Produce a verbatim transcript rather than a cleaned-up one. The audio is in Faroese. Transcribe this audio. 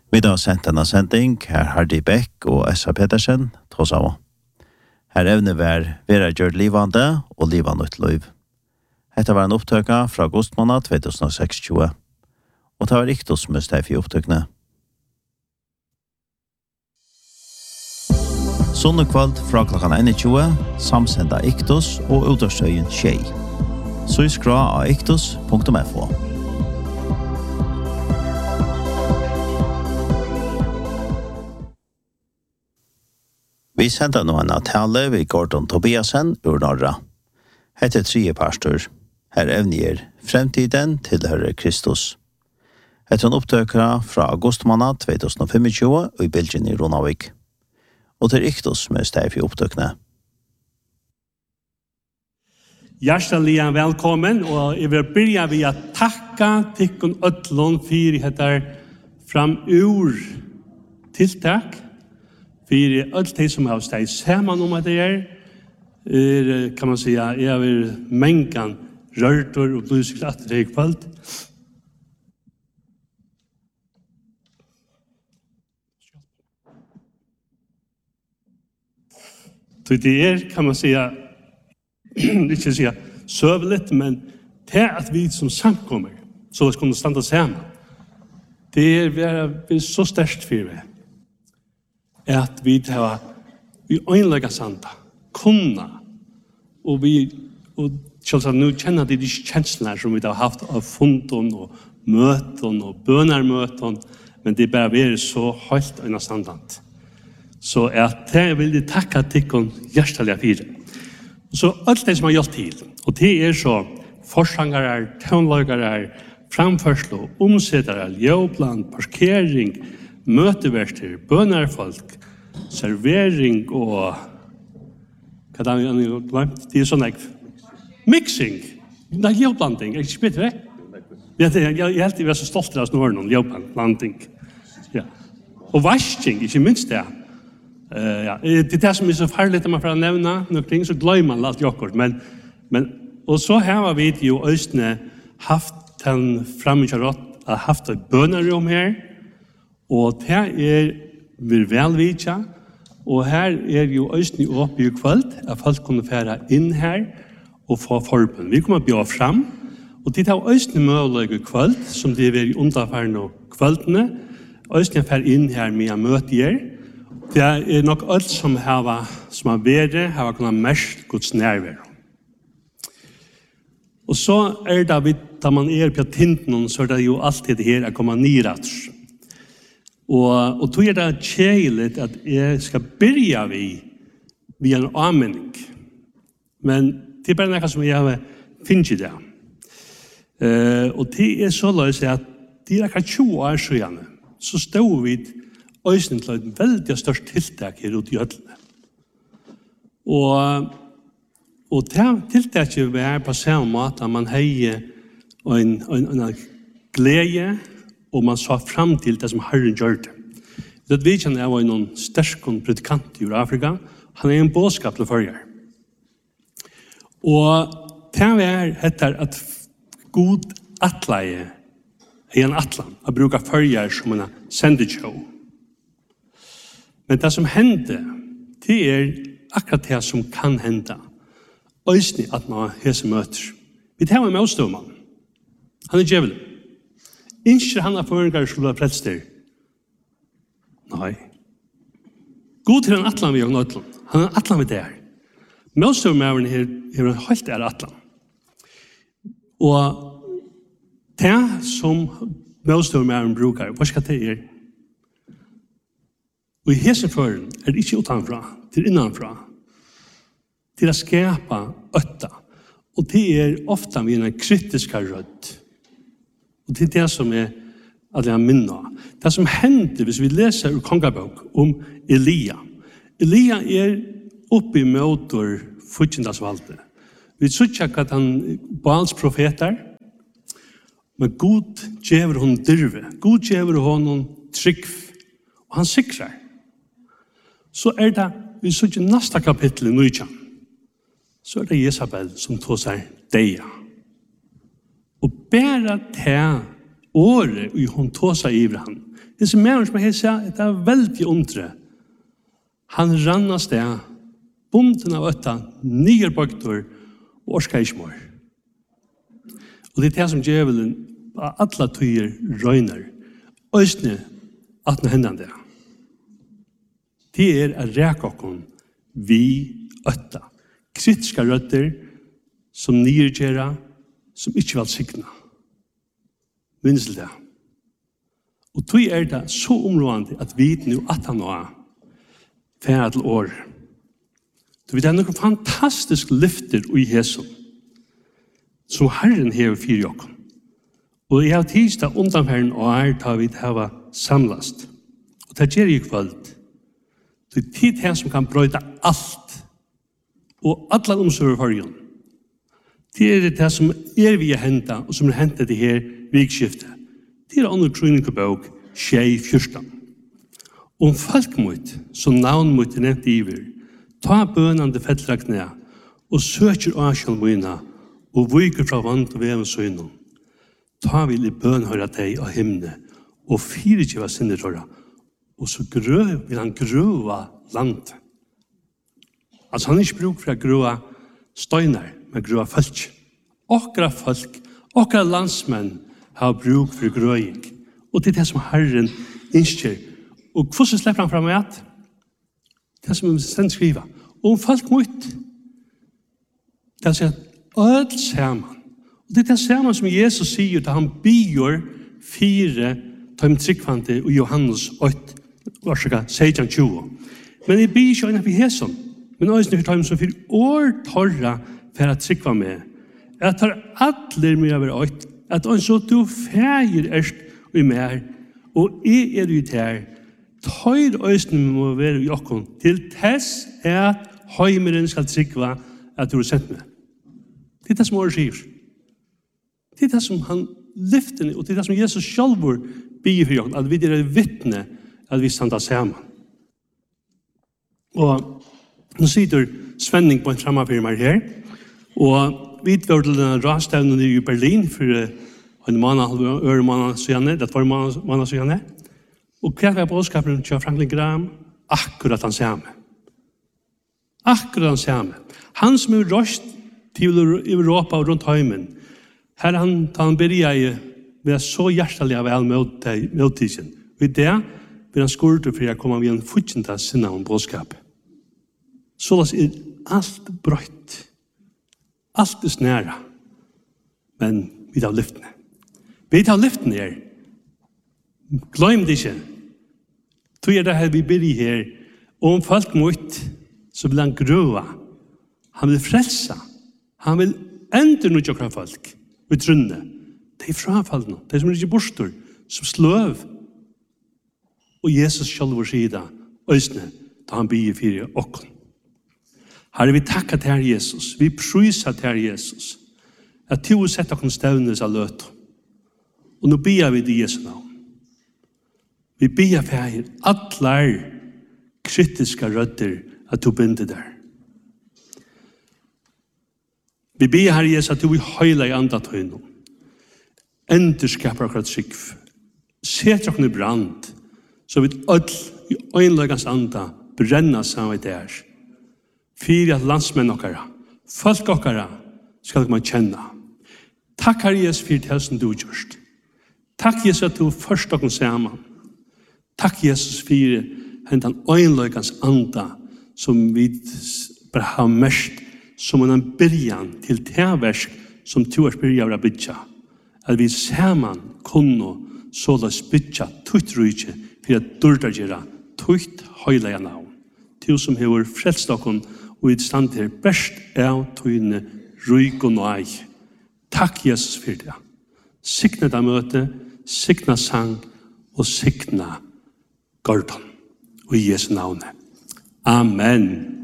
Vi har sendt denne sending, her Hardy Beck og Essa Petersen, tross av. Her evne vær Vera gjør livande og livande ut liv. Dette var en opptøkka fra augustmåned tjuetusen og seksogtjue, og det var Iktos med steg for opptøkene. Sonne kveld fra klokken tjue, samsenda Iktos og utårstøyen Tjei. Så i skra av iktos punktum f o. Vi sender nå en tale ved Gordon Tobiasen ur Norra. Hette tredje pastor. Her evner fremtiden tilhører Kristus. Hette en opptøkere fra augustmåned tjuetusen og tjuefem og i Belgien i Ronavik. Og til Iktos med steg for opptøkene. Hjertelig velkommen, og jeg vil begynne ved å takke tikkun ødlån for dette framur tiltak. For alt det som har stått sammen om det er, er, kan man si, jeg vil mengen rørter og blusikt at det er kvalt. Så det er, kan man si, ikke si søvlet, men det at vi som samkommer, så vi skal stande sammen, det er vi er så størst for det. At vi har vi øynlegger sanda, kunna, og vi, og selvsagt nå kjenner de de kjenslene som vi har haft av funden og møten og bønarmøten, men det er bare vi er så høyt øyne standant. Så at det vil jeg takke tikkun hjertelig fire. Så alt det som har gjort til, og det er så forsangere, tøvnløgere, framførsel, omsettere, ljøplan, parkering, møteverter, bønarfolk, servering og hva er det han har glemt? Det er sånn like mixing. Det er ljøblanding, er det ikke bedre? Jeg er alltid så stolt av snåren om ljøblanding. Ja. Og vasking, ikke minst det. Uh, ja. Det er det som er så farlig at man får nevne noen ting, så glemmer man alt jokkort. Men, men, og så har vi jo østene haft den fremmedkjøret, haft et bønarom her, og det er vi velvidtja, og her er jo østene oppe i kveld, at folk kunne fære inn her og få forbund. Vi kommer bjør fram, og det er østene mulige kveld, som det er i underfærende kveldene, østene fære inn her med å møte her. Det er nok alt som har, som har vært, har kunnet mest Guds nærvær. Og så er det, da man er på tinten, så er det jo alltid her å komme nyrat. Og, og tog er det kjeilig at jeg skal byrja vi via en anmenning. Men det er bare noe som jeg finner i det. Uh, og det er så løs at det er akkurat tjue år siden, så stod vi øysen til et veldig størst tiltak her ute i Ødlene. Og, og det tiltaket var på samme måte at man heier en, en, en glede, og man så fram til det som Herren gjør det. Det vet jeg var noen sterske predikant i Afrika. Han er en bådskap til førjer. Og det var etter at god atleie er en atlan, å bruke førjer som en sendetjå. Men det som hender, det er akkurat det som kan hende. Øysene at man har som møter. Vi tar med avstående. Han er djevelen. Innskjer han av føringar skulle ha prester? Nei. God til en atlan vi har nøtlen. Han er atlan vi der. Møtstøvmæveren her er en helt er atlan. Og det som møtstøvmæveren brukar, hva skal det er? Og i hesenføren er det ikke utanfra, til innanfra, til å skapa øtta. Og det er ofta med en kritisk rødt. Og det er det som er at jeg minner. Det som hender hvis vi leser ur kongabok om Elia. Elia er oppe i møter fortjendasvalgte. Vi tror at han Baals profeter, men God gjever hon dyrve. God gjever hon trygg. Og han sikrer. Så er det, vi tror ikke neste kapittel i Nøytjan, så er det Jezabel som tog seg deia. Og bare til året og hun tåsa i han. Disse mæren som jeg sier, det er veldig undre. Han rann av sted, bunden av øtta, nye bøkter, og orska ikke mer. Og det er det som djevelen av alle tøyer røyner. Østene, at nå hender det. Det er å reke oss vi øtta. Kritiske røtter som nyrgjera, som ikke vil sikna. Minns det. Og tog er det så områdende at vi nå at han nå er ferdig til år. Du vet, det er noen fantastisk lyfter i Jesu som Herren hever fire jokken. Og jeg har tidsdag undanferden og er tar vi til å samlast. Og det gjør jeg kvalt. Det er tid her som kan brøyta alt og alle omsorger for jorden. Det er det som er vi har hentet, og som er hentet det her vikskiftet. Det er andre trøyningebøk, tjei fjørstan. Om folk mot, som navn mot er nevnt iver, ta bønande fettla knæ, og søker avskjallmøyna, og vyker fra vant og veven søgnen. Ta vil i bønhøyra deg av himne, og fyrirgiva sinne tåra, og så grøv, vil han grøva land. Altså han er ikke bruk for å grøva støyner, men grøva folk. Okra folk, okra landsmenn har bruk for grøying. Og det er det som Herren innskjer. Og hvordan slipper han fram med at? Det som han stendt skriva. Og om folk mot, det er å si at ødel sammen. Og det er det samme som Jesus sier da han byr fire tøym tryggvante og Johannes åtte, varsåga, seksten tjue. Men jeg byr ikke øyne for Jesu, men øyne for tøym som for år torra for å tryggva med. Jeg tar alle med over åtte, at øyne så du feir erst og mer, og jeg er ut her, tøyr øyne må være i okken, til tess er at høymeren skal tryggva at du har sendt meg. Det er det som året sier. Det er det som han lyfter, og det er det som Jesus selv byr for oss, at vi er vittne, at vi standa sammen. Og nå sitter Svenning på en framafirma her, og vi var til denne rastevnen i Berlin for en måned, øre måned siden, det var en måned siden. Og hva var bådskapen til Franklin Graham? Akkurat han samme. Akkurat han samme. Han som er røst til Europa og rundt heimen, her han, da han begynte med så hjertelig av vel møttidsen. Og i det vil han skurte for å komme med en fortjent av sinne om bådskap. Så er alt brøtt. Alt er snæra. Men vi tar lyftene. Vi tar lyftene her. Glem det ikke. Tog er det her vi blir her. Og om folk mot, så vil han grøva. Han vil frelsa. Han vil endre noe av folk. Vi trunne. Det er frafallene. Det er som er ikke bostor. Som sløv. Og Jesus selv vår sida. Øysene. Da han blir fire okken. Herre, vi takkar til Herre Jesus. Vi prysar til Herre Jesus. At du har sett oss stevnes av løt. Og nå ber vi det i Jesu navn. Vi ber for Herre atler kritiske rødder at du binder der. Vi ber Herre Jesus at du vil høyla i andat høyno. Enderskaper akkurat skikv. Set oss i brand. Så vi ødel i øynløgans anda brenna sammen der. Fyre at landsmenn okkara, folk okkara, skal man kjenne. Takk Herre Jesus for det som du gjørst. Takk Jesus at du først okken sammen. Takk Jesus for hentan øynløykans anda som vi bare har mest som en byrjan til teversk som du har byrja av bytja. At vi sammen kunne såles bytja tutt rujtje for at durda gjøre tutt høylega navn. Du som hever frelst okken og i stand til best av tøyne, ryk og nøy. Takk, Jesus, for det. Sikna deg møte, sikna sang og sikna Gordon. Og i Jesu navnet. Amen.